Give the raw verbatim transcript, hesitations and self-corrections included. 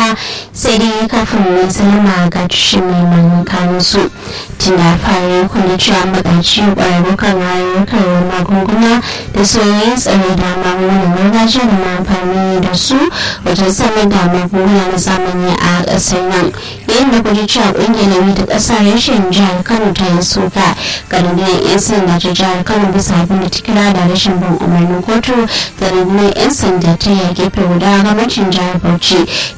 magunguna sai dai kafin mai salama ga tushen neman kanunsu tun da fari kuma cewa magaci ƙwararru kan harkar magunguna da soyayyar tsare da magungunan gargajiya da na amfani da su wajen samar da magunguna na zamani a ƙasar nan yayin da kuji cewa ƙungiyar nauyi ta ƙasar rashin jihar kano ta yi soka ga rundunar 'yan sanda ta jihar kano bisa abin da ta kira da rashin bin umarnin kotu da rundunar 'yan sanda ta yi gefe guda gwamnatin jihar bauchi